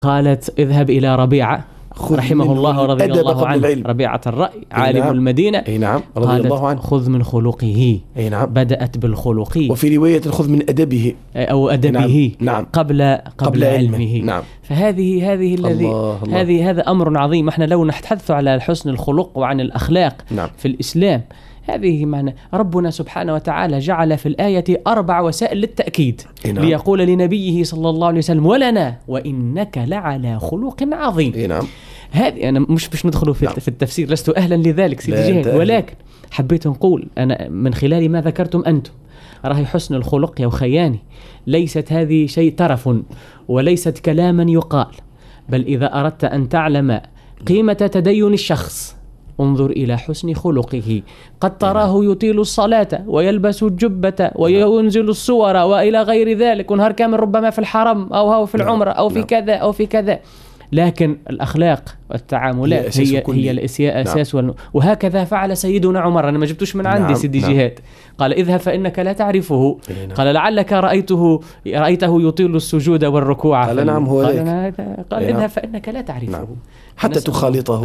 قالت اذهب إلى ربيعة رحمه الله ورضي الله عنه، ربيعة الرأي عالم المدينة. نعم رضي الله عنه. خذ من خلقه. نعم. بدأت بالخلق، وفي رواية خذ من أدبه أو أدبه. نعم. قبل علمه. نعم. فهذه الذي هذا أمر عظيم. احنا لو نتحدث على حسن الخلق وعن الأخلاق نعم. في الإسلام، هذه معنى ربنا سبحانه وتعالى جعل في الآية 4 وسائل للتأكيد. نعم. ليقول لنبيه صلى الله عليه وسلم ولنا وإنك لعلى خلق عظيم. نعم. هذه أنا مش ندخل في التفسير، لست أهلا لذلك سيدي جهاد، ولكن حبيت نقول أنا من خلال ما ذكرتم أنتم، راهي حسن الخلق يا وخياني ليست هذه شيء ترف وليست كلاما يقال، بل إذا أردت أن تعلم قيمة تدين الشخص انظر إلى حسن خلقه. قد تراه يطيل الصلاة ويلبس الجبة وينزل الصور وإلى غير ذلك، ونهار كامل ربما في الحرم أو في العمرة أو في كذا أو في كذا، لكن الأخلاق والتعاملات هي الأساس. وهكذا فعل سيدنا عمر. أنا ما جبتوش من عندي سيدي جهاد. قال اذهب فإنك لا تعرفه. قال لعلك رأيته يطيل السجود والركوع. قال نعم هو قال اذهب فإنك لا تعرفه. حتى تخالطه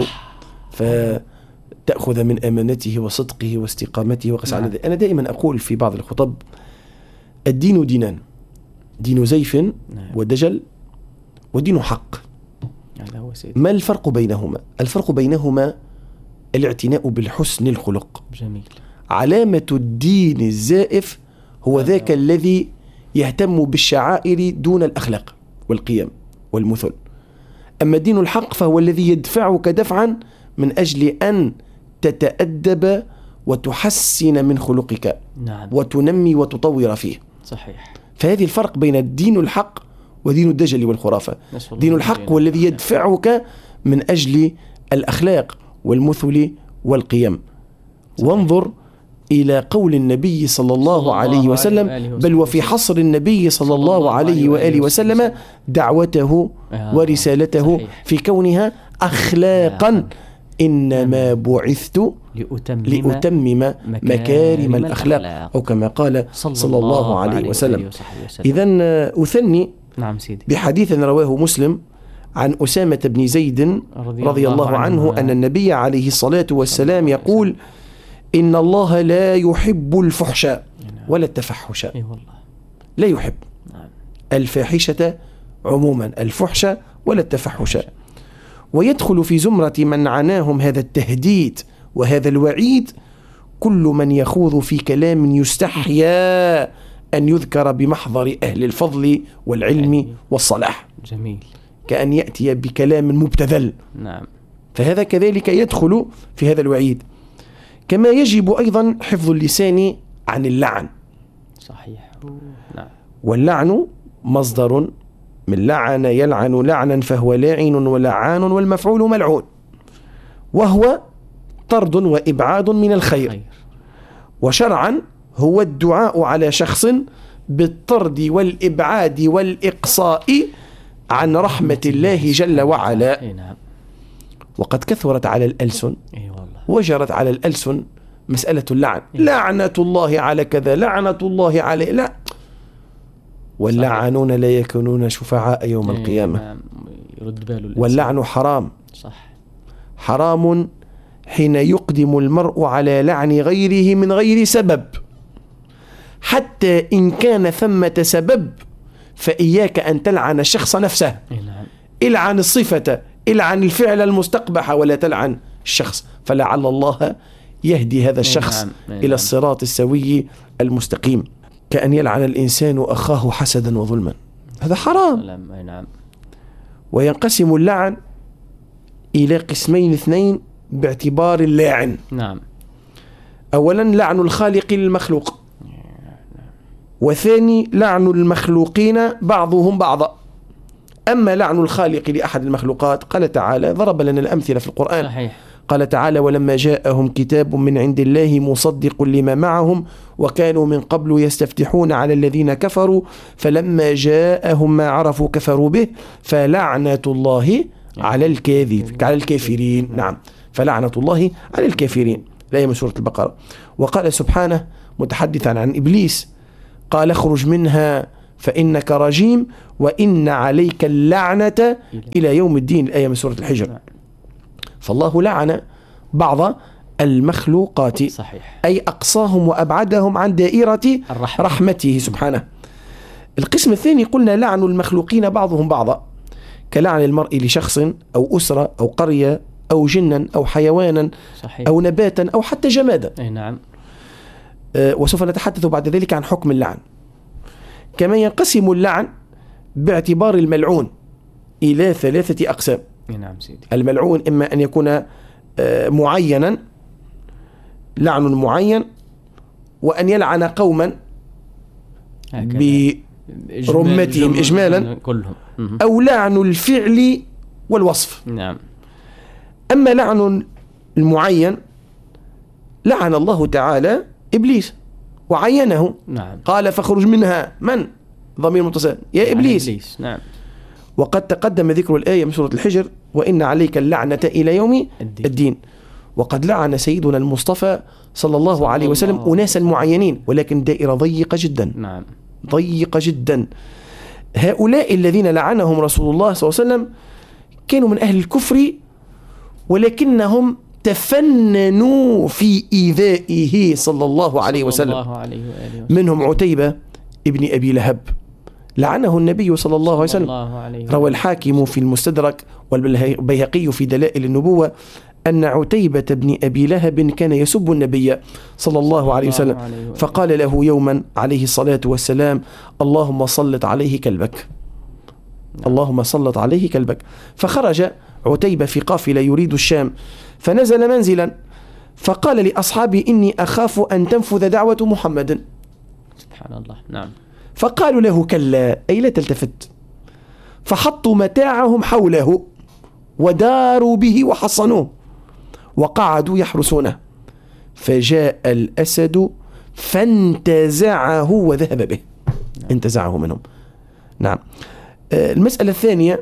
فتأخذ من أمانته وصدقه واستقامته وقس على ذلك. أنا دائما أقول في بعض الخطب الدين دينان، دين زيف ودجل ودين حق. ما الفرق بينهما؟ الفرق بينهما الاعتناء بالحسن الخلق. جميل. علامة الدين الزائف هو ذاك الذي يهتم بالشعائر دون الأخلاق والقيم والمثل. أما دين الحق فهو الذي يدفعك دفعا من أجل أن تتأدب وتحسن من خلقك. نعم. وتنمي وتطور فيه. صحيح. فهذه الفرق بين الدين الحق ودين الدجل والخرافة. دين الحق هو الذي يدفعك من أجل الأخلاق والمثل والقيم. وانظر إلى قول النبي صلى الله عليه وسلم، بل وفي حصر النبي صلى الله عليه وآله وسلم دعوته ورسالته في كونها أخلاقا، إنما بعثت لأتمم مكارم الأخلاق، أو كما قال صلى الله عليه وسلم. إذن أثني بحديث رواه مسلم عن أسامة بن زيد رضي الله عنه أن النبي عليه الصلاة والسلام يقول إن الله لا يحب الفحش ولا التفحش. لا يحب الفاحشة عموما، الفحش ولا التفحش. ويدخل في زمرة من عناهم هذا التهديد وهذا الوعيد كل من يخوض في كلام يستحيا أن يذكر بمحضر أهل الفضل والعلم والصلاح. جميل. كأن يأتي بكلام مبتذل. نعم. فهذا كذلك يدخل في هذا الوعيد. كما يجب أيضا حفظ اللسان عن اللعن. صحيح. نعم. واللعن مصدر من لعن يلعن لعنا فهو لاعن ولعان، والمفعول ملعون، وهو طرد وإبعاد من الخير. وشرعا هو الدعاء على شخص بالطرد والإبعاد والإقصاء عن رحمة الله جل وعلا. وقد كثرت على الألسن وجرت على الألسن مسألة اللعن. لعنة الله على كذا، لعنة الله عليه، لا، واللعنون لا يكونون شفعاء يوم القيامة. واللعن حرام. صح. حرام حين يقدم المرء على لعن غيره من غير سبب، حتى إن كان ثمة سبب فإياك أن تلعن الشخص نفسه. العن الصفة، العن الفعل المستقبح، ولا تلعن الشخص، فلعل الله يهدي هذا الشخص إلى الصراط السوي المستقيم. كأن يلعن الإنسان أخاه حسدا وظلما، هذا حرام. وينقسم اللعن إلى قسمين اثنين باعتبار اللاعن. نعم. أولا لعن الخالق للمخلوق، وثاني لعن المخلوقين بعضهم بعضا. أما لعن الخالق لأحد المخلوقات قال تعالى، ضرب لنا الأمثلة في القرآن. صحيح. قال تعالى ولما جاءهم كتاب من عند الله مصدق لما معهم وكانوا من قبل يستفتحون على الذين كفروا فلما جاءهم ما عرفوا كفروا به فلعنة الله على الكافرين. نعم، فلعنة الله على الكافرين. الآية من سورة البقرة. وقال سبحانه متحدثا عن إبليس قال اخرج منها فإنك رجيم وإن عليك اللعنة إلى يوم الدين. الآية من سورة الحجر. فالله لعن بعض المخلوقات، صحيح. أي أقصاهم وأبعدهم عن دائرة رحمته سبحانه. القسم الثاني قلنا لعن المخلوقين بعضهم بعضا، كلعن المرء لشخص أو أسرة أو قرية أو جنا أو حيوانا، صحيح. أو نباتا أو حتى جمادا. أي نعم. وسوف نتحدث بعد ذلك عن حكم اللعن. كما ينقسم اللعن باعتبار الملعون إلى 3 أقسام. نعم سيدي. الملعون إما أن يكون معينا، لعن معين، وأن يلعن قوما برمتهم إجمالا كلهم، أو لعن الفعل والوصف. نعم. أما لعن المعين، لعن الله تعالى إبليس وعينه. نعم. قال فاخرج منها، من؟ ضمير متصل، يا إبليس. نعم. وقد تقدم ذكر الآية من سورة الحجر: وإن عليك اللعنة إلى يوم الدين. وقد لعن سيدنا المصطفى صلى الله عليه وسلم أناسا معينين، ولكن دائرة ضيقة جدا. نعم. ضيقة جدا. هؤلاء الذين لعنهم رسول الله صلى الله عليه وسلم كانوا من أهل الكفر، ولكنهم تفننوا في إيذائه صلى الله عليه وسلم. منهم عتيبة ابن أبي لهب، لعنه النبي صلى الله عليه وسلم. روى الحاكم في المستدرك والبيهقي في دلائل النبوة أن عتيبة بن أبي لهب كان يسب النبي صلى الله عليه وسلم، فقال له يوما عليه الصلاة والسلام: اللهم صلت عليه كلبك، اللهم صلت عليه كلبك. فخرج عتيبة في قافلة يريد الشام، فنزل منزلا فقال لأصحابه: إني أخاف أن تنفذ دعوة محمد. سبحان الله. نعم. فقالوا له: كلا، أي لا تلتفت. فحطوا متاعهم حوله وداروا به وحصنوه وقعدوا يحرسونه، فجاء الأسد فانتزعه وذهب به. انتزعه منهم. نعم. المسألة الثانية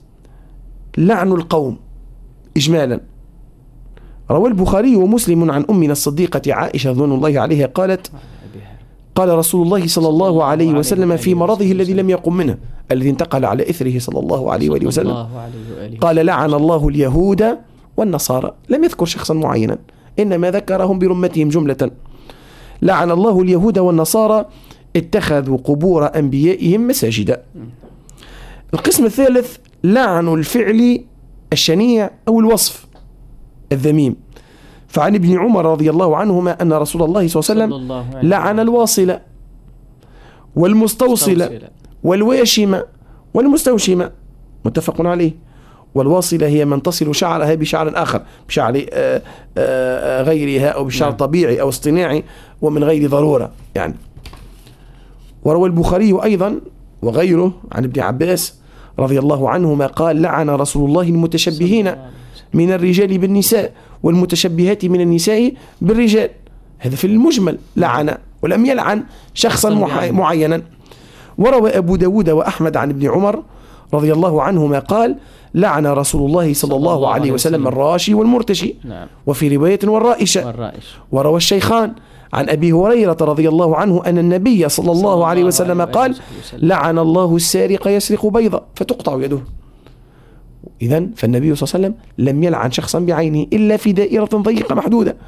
لعن القوم إجمالا. روى البخاري ومسلم عن أمنا الصديقة عائشة رضوان الله عليها قالت: قال رسول الله صلى الله عليه وسلم في مرضه الذي لم يقم منه، الذي انتقل على إثره صلى الله عليه وآله وسلم، قال: لعن الله اليهود والنصارى. لم يذكر شخصا معينا، إنما ذكرهم برمتهم جملة. لعن الله اليهود والنصارى اتخذوا قبور أنبيائهم مساجدا. القسم الثالث لعن الفعل الشنيع أو الوصف الذميم. فعن ابن عمر رضي الله عنهما أن رسول الله صلى الله عليه وسلم لعن الواصلة والمستوصلة والواشمة والمستوشمة، متفق عليه. والواصلة هي من تصل شعرها بشعر آخر، بشعر غيرها أو بشعر طبيعي أو اصطناعي ومن غير ضرورة يعني. وروى البخاري أيضا وغيره عن ابن عباس رضي الله عنهما قال: لعن رسول الله المتشبهين من الرجال بالنساء والمتشبهات من النساء بالرجال. هذا في المجمل لعن، ولم يلعن شخصا معينا. وروى أبو داود وأحمد عن ابن عمر رضي الله عنهما قال: لعن رسول الله صلى الله عليه وسلم الراشي والمرتشي. نعم. وفي رواية والرائشة. وروى الشيخان عن أبي هريرة رضي الله عنه أن النبي صلى الله عليه وسلم قال: لعن الله السارق يسرق بيضة فتقطع يده. إذن فالنبي صلى الله عليه وسلم لم يلعن شخصا بعينه إلا في دائرة ضيقة محدودة،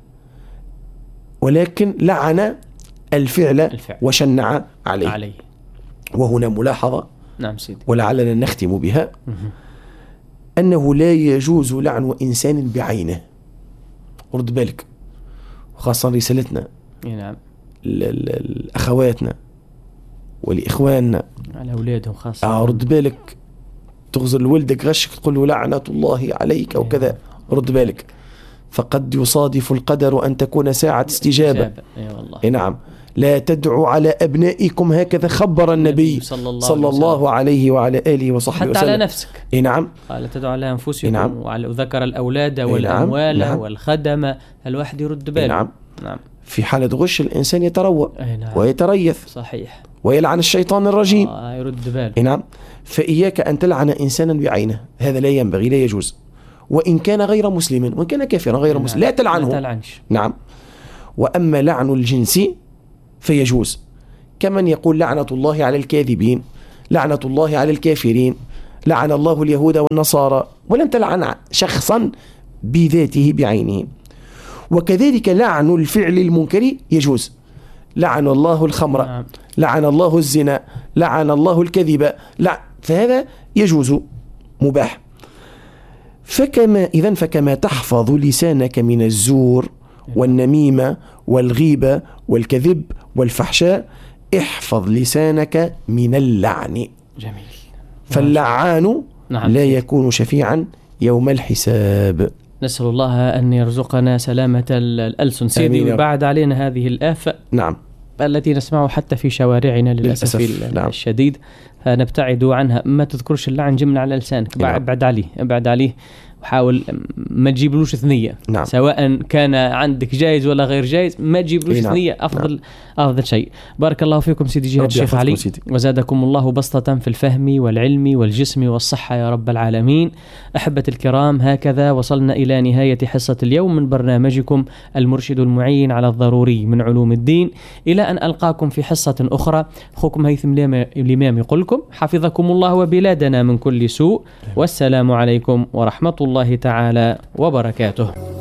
ولكن لعن الفعل وشنع عليه. وهنا ملاحظة، نعم سيدي، ولعلنا نختم بها، أنه لا يجوز لعن إنسان بعينه. رد بالك، وخاصة رسالتنا نعم لأخواتنا ولإخواننا على أولادهم خاصة. رد بالك، تغزل ولدك غشك تقول له لعنة الله عليك أو كذا. رد بالك، فقد يصادف القدر أن تكون ساعة استجابة. نعم. لا تدعوا على أبنائكم هكذا خبر النبي صلى الله عليه وعلى آله وصحبه وسلم. حتى على نفسك. نعم. قال تدعوا على أنفسكم. وذكر الأولاد والأموال والخدمة. الواحد يرد باله. نعم. في حالة غش الإنسان يتروى ويتريث. صحيح. ويلعن الشيطان الرجيم. يرد باله. نعم. فإياك أن تلعن إنسانا بعينه، هذا لا ينبغي، لا يجوز. وإن كان غير مسلم، وإن كان كافرا غير مسلم، لا تلعنه. لا تلعنش. نعم. وأما لعن الجنس فيجوز، كمن يقول لعنة الله على الكاذبين، لعنة الله على الكافرين، لعن الله اليهود والنصارى، ولم تلعن شخصا بذاته بعينه. وكذلك لعن الفعل المنكر يجوز، لعن الله الخمر، لعن الله الزنا، لعن الله الكذب، فهذا يجوز مباح. فكما تحفظ لسانك من الزور والنميمة والغيبة والكذب والفحشاء، احفظ لسانك من اللعن. جميل. فاللعان لا يكون شفيعا يوم الحساب. نسأل الله أن يرزقنا سلامة الألسن سيدي، وبعد علينا هذه الآفة التي نسمعها حتى في شوارعنا للأسف الشديد، فنبتعد عنها. ما تذكرش اللعن جملة على لسانك، ابعد عليه وحاول ما تجيبلوش ثنية. سواء كان عندك جائز ولا غير جائز، ما تجيبلوش ثنية. أفضل شيء. بارك الله فيكم سيدي جهاد الشيخ علي، وزادكم الله بسطة في الفهم والعلم والجسم والصحة يا رب العالمين. أحبة الكرام، هكذا وصلنا إلى نهاية حصة اليوم من برنامجكم المرشد المعين على الضروري من علوم الدين. إلى أن ألقاكم في حصة أخرى، أخوكم هيثم الإمام يقولكم حفظكم الله وبلادنا من كل سوء، والسلام عليكم ورحمة الله تعالى وبركاته.